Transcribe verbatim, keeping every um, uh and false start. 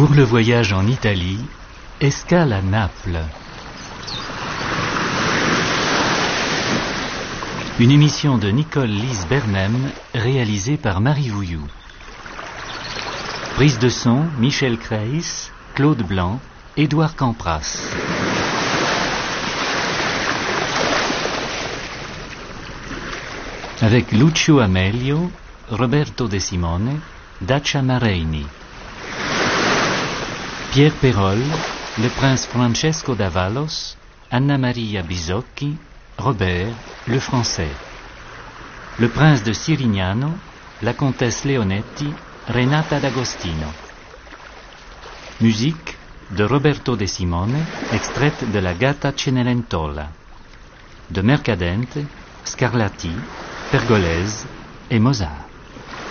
Pour le voyage en Italie, escale à Naples. Une émission de Nicole Lise Bernem, réalisée par Marie Vouilloux. Prise de son, Michel Kreis, Claude Blanc, Édouard Campras. Avec Lucio Amelio, Roberto De Simone, Dacia Mareini. Pierre Perol, le prince Francesco d'Avalos, Anna Maria Bisocchi, Robert, le français. Le prince de Sirignano, la comtesse Leonetti, Renata D'Agostino. Musique de Roberto De Simone, extraite de la Gatta Cenerentola. De Mercadente, Scarlatti, Pergolese et Mozart.